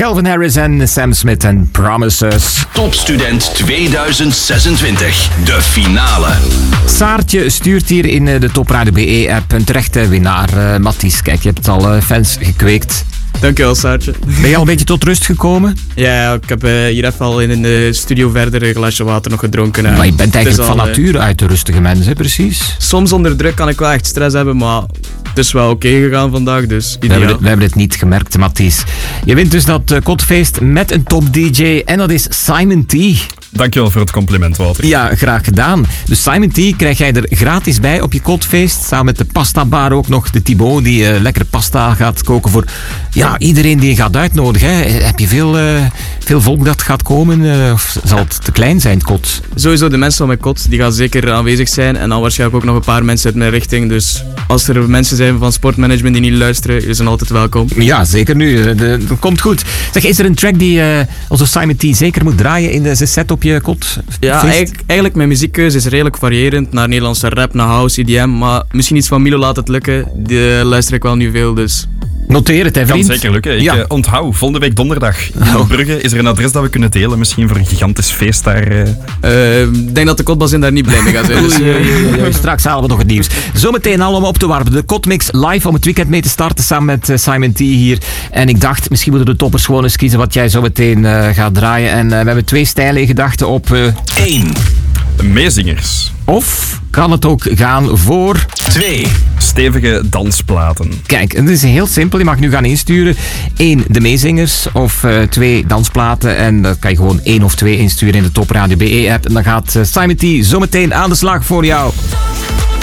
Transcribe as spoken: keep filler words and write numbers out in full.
Calvin Harris en Sam Smith en Promises. Topstudent tweeduizend zesentwintig, de finale. Saartje stuurt hier in de Top Radio B E-app een terechte winnaar. Uh, Mathies, kijk, je hebt al uh, fans gekweekt. Dankjewel, Saartje. Ben je al een beetje tot rust gekomen? Ja, ik heb uh, hier even al in de studio verder een glaasje water nog gedronken. Uh. Maar je bent eigenlijk al, van nature uit de rustige mens, hè, precies? Soms onder druk kan ik wel echt stress hebben, maar het is wel oké okay gegaan vandaag, dus ideaal. We hebben, het, we hebben het niet gemerkt, Mathies. Je wint dus dat uh, kotfeest met een top-D J en dat is Simon T. Dankjewel voor het compliment, Walter. Ja, graag gedaan. Dus Simon T krijg jij er gratis bij op je kotfeest. Samen met de pasta bar ook nog. De Thibaut die uh, lekker pasta gaat koken voor ja, iedereen die je gaat uitnodigen. Hè. Heb je veel, uh, veel volk dat gaat komen? Uh, of zal het te klein zijn, het kot? Sowieso de mensen van mijn kot die gaan zeker aanwezig zijn. En dan waarschijnlijk ook nog een paar mensen uit mijn richting. Dus als er mensen zijn van sportmanagement die niet luisteren, jullie zijn altijd welkom. Ja, zeker nu. Dat komt goed. Zeg, is er een track die uh, onze Simon T zeker moet draaien in de set op je kot? Ja, eigenlijk, eigenlijk mijn muziekkeuze is redelijk variërend. Naar Nederlandse rap, naar house, I D M. Maar misschien iets van Milo laat het lukken. Die luister ik wel nu veel, dus... Noteer het, hè, vriend. Kan zeker lukken. Ik ja. uh, onthoud, volgende week donderdag in oh. Brugge is er een adres dat we kunnen delen. Misschien voor een gigantisch feest daar. Ik uh... uh, denk dat de kotbazin daar niet blij mee gaat zijn. Dus, uh, straks halen we nog het nieuws. Zometeen al om op te warmen. De Kotmix live om het weekend mee te starten samen met uh, Simon T hier. En ik dacht, misschien moeten de toppers gewoon eens kiezen wat jij zo meteen uh, gaat draaien. En uh, we hebben twee stijlen in gedachten op... één. Uh... Meezingers. Of kan het ook gaan voor... twee. Stevige dansplaten. Kijk, het is heel simpel. Je mag nu gaan insturen. Eén, de meezingers. Of uh, twee, dansplaten. En dat kan je gewoon één of twee insturen in de Top Radio B E-app. En dan gaat uh, Simon T zometeen aan de slag voor jou.